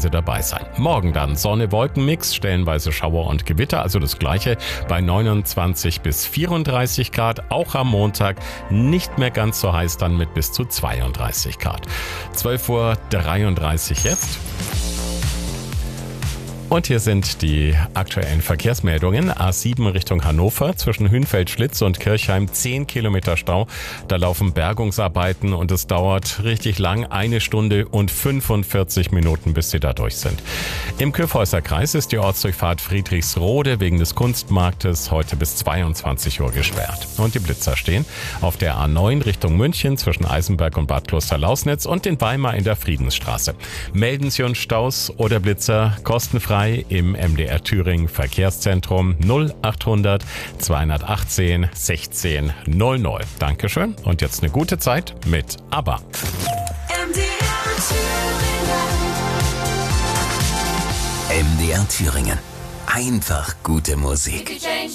Sie dabei sein. Morgen dann Sonne-Wolken-Mix, stellenweise Schauer und Gewitter, also das gleiche bei 29 bis 34 Grad. Auch am Montag nicht mehr ganz so heiß, dann mit bis zu 32 Grad. 12:33 Uhr jetzt. Und hier sind die aktuellen Verkehrsmeldungen. A7 Richtung Hannover zwischen Hünfeld-Schlitz und Kirchheim 10 Kilometer Stau. Da laufen Bergungsarbeiten und es dauert richtig lang, 1 Stunde und 45 Minuten, bis sie da durch sind. Im Kyffhäuser Kreis ist die Ortsdurchfahrt Friedrichsrode wegen des Kunstmarktes heute bis 22 Uhr gesperrt. Und die Blitzer stehen auf der A9 Richtung München zwischen Eisenberg und Bad Klosterlausnitz und in Weimar in der Friedensstraße. Melden Sie uns Staus oder Blitzer kostenfrei im MDR Thüringen Verkehrszentrum 0800 218 16 00. Dankeschön und jetzt eine gute Zeit mit ABBA. MDR Thüringen. Einfach gute Musik.